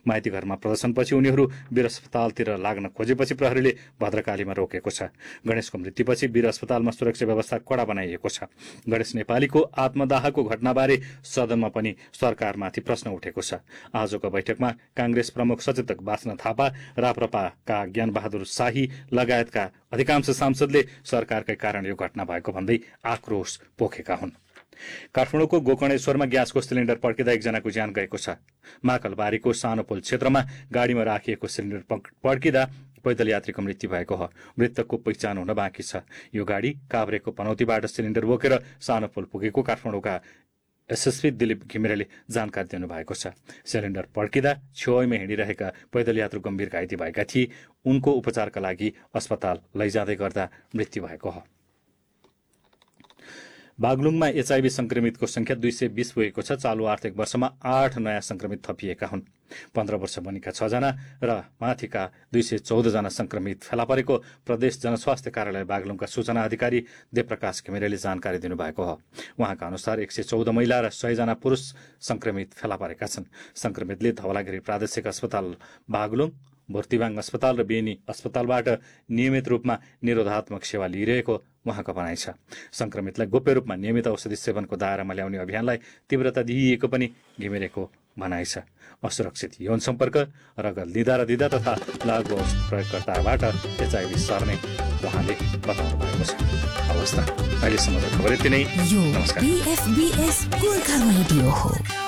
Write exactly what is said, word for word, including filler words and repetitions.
माइती घरमा प्रदर्शनपछि उनीहरू वीर अस्पतालतिर लाग्न खोजेपछि प्रहरीले भद्रकालीमा रोकेको छ। गणेशको मृत्युपछि वीर अस्पतालमा सुरक्षा व्यवस्था कडा बनाइएको छ। गणेश नेपालीको आत्मदाहको घटनाबारे सदनमा पनि सरकारमाथि प्रश्न उठेको छ। आजको बैठकमा कांग्रेस प्रमुख सचेतक बाँच्न थापा, राप्रपाका ज्ञानबहादुर शाही लगायतका अधिकांश सांसदले सरकारकै कारण यो घटना भएको भन्दै आक्रोश पोखेका हुन्। काठमाडौँको गोकर्णेश्वरमा ग्यासको सिलिन्डर पड्किँदा एकजनाको ज्यान गएको छ। महाकलबारीको सानो पुल क्षेत्रमा गाडीमा राखिएको सिलिन्डर पड्किँदा पैदल यात्रीको मृत्यु भएको हो। मृतकको पहिचान हुन बाँकी छ। यो गाडी काभ्रेको पनौतीबाट सिलिन्डर बोकेर सानो पुल पुगेको काठमाडौँका एसएसपी दिलीप घिमिरेले जानकारी दिनुभएको छ। सिलिन्डर पड्किँदा छेउमा हिँडिरहेका पैदल यात्रु गम्भीर घाइते भएका थिए। उनको उपचारका लागि अस्पताल लैजाँदै गर्दा मृत्यु भएको हो। बागलुङमा एचआईभी संक्रमितको संख्या दुई सय बीस पुगेको छ। चालु आर्थिक वर्षमा आठ नयाँ संक्रमित थपिएका हुन्। पन्ध्र वर्ष मुनिका छजना र माथिका दुई सय चौध जना संक्रमित फेला परेको प्रदेश जनस्वास्थ्य कार्यालय बागलुङका सूचना अधिकारी देवप्रकाश घिमिरेले जानकारी दिनुभएको हो। उहाँका अनुसार एक सय चौध महिला र सय जना पुरुष संक्रमित फेला परेका छन्। संक्रमितले धवलागिरी प्रादेशिक अस्पताल बागलुङ, भर्तीबाङ अस्पताल र बेनी अस्पतालबाट नियमित रूपमा निरोधात्मक सेवा लिइरहेको उहाँको भनाइ छ। संक्रमितलाई गोप्य रूपमा नियमित औषधि सेवनको दायरामा ल्याउने अभियानलाई तीव्रता दिइएको पनि घिमिरेको भनाइ छ। असुरक्षित यौन सम्पर्क, रगत लिँदा र दिँदा तथा लागु औषध प्रयोगकर्ताबाट एचआईभी सर्ने उहाँले बताउनु भएको छ। अवस्था अहिलेसम्मको खबर यति नै। नमस्कार।